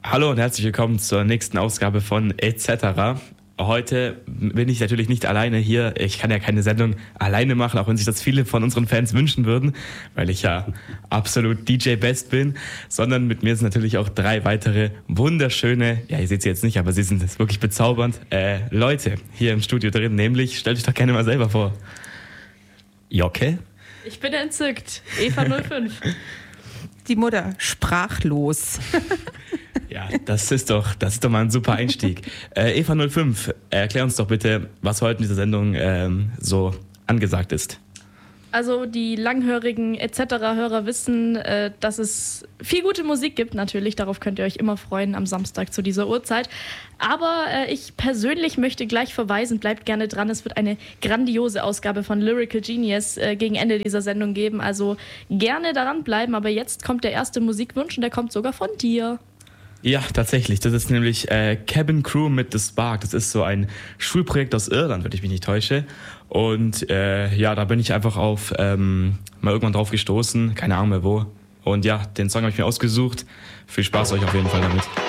Hallo und herzlich willkommen zur nächsten Ausgabe von Etc. Heute bin ich natürlich nicht alleine hier. Ich kann ja keine Sendung alleine machen, auch wenn sich das viele von unseren Fans wünschen würden, weil ich ja absolut DJ Best bin, sondern mit mir sind natürlich auch 3 weitere wunderschöne, ja, ihr seht sie jetzt nicht, aber sie sind wirklich bezaubernd, Leute hier im Studio drin, nämlich, stellt euch doch gerne mal selber vor. Jocke? Ich bin entzückt. Eva 05. Die Mutter, sprachlos. Ja, das ist doch mal ein super Einstieg. Eva 05, erklär uns doch bitte, was heute in dieser Sendung so angesagt ist. Also die langhörigen etc-Hörer wissen, dass es viel gute Musik gibt, natürlich. Darauf könnt ihr euch immer freuen am Samstag zu dieser Uhrzeit. Aber ich persönlich möchte gleich verweisen, bleibt gerne dran. Es wird eine grandiose Ausgabe von Lyrical Genius gegen Ende dieser Sendung geben. Also gerne daran bleiben. Aber jetzt kommt der erste Musikwunsch und der kommt sogar von dir. Ja, tatsächlich. Das ist nämlich Cabin Crew mit The Spark. Das ist so ein Schulprojekt aus Irland, wenn ich mich nicht täusche. Und ja, da bin ich einfach auf mal irgendwann drauf gestoßen. Keine Ahnung mehr wo. Und ja, den Song habe ich mir ausgesucht. Viel Spaß euch auf jeden Fall damit.